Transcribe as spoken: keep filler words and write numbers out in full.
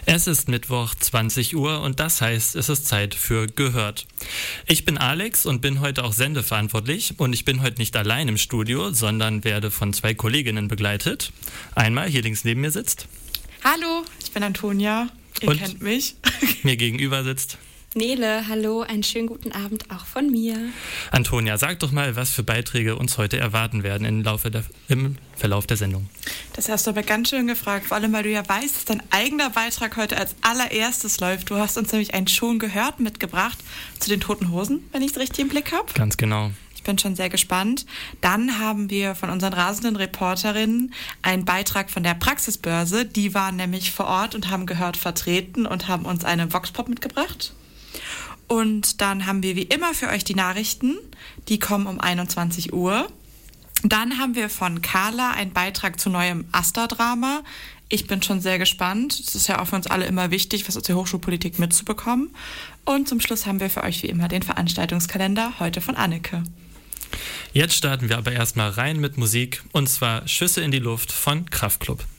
Es ist Mittwoch, zwanzig Uhr und das heißt, es ist Zeit für Gehört. Ich bin Alex und bin heute auch sendeverantwortlich und ich bin heute nicht allein im Studio, sondern werde von zwei Kolleginnen begleitet. Einmal hier links neben mir sitzt. Hallo, ich bin Antonia, ihr und kennt mich. Mir gegenüber sitzt Nele, hallo, einen schönen guten Abend auch von mir. Antonia, sag doch mal, was für Beiträge uns heute erwarten werden im, Laufe der, im Verlauf der Sendung. Das hast du aber ganz schön gefragt, vor allem, weil du ja weißt, dass dein eigener Beitrag heute als allererstes läuft. Du hast uns nämlich einen Schon gehört mitgebracht zu den Toten Hosen, wenn ich es richtig im Blick habe. Ganz genau. Ich bin schon sehr gespannt. Dann haben wir von unseren rasenden Reporterinnen einen Beitrag von der Praxisbörse. Die waren nämlich vor Ort und haben Gehört vertreten und haben uns eine Voxpop mitgebracht. Und dann haben wir wie immer für euch die Nachrichten. Die kommen um einundzwanzig Uhr. Dann haben wir von Carla einen Beitrag zu neuem AStA-Drama. Ich bin schon sehr gespannt. Es ist ja auch für uns alle immer wichtig, was aus der Hochschulpolitik mitzubekommen. Und zum Schluss haben wir für euch wie immer den Veranstaltungskalender, heute von Anneke. Jetzt starten wir aber erstmal rein mit Musik, und zwar Schüsse in die Luft von Kraftklub.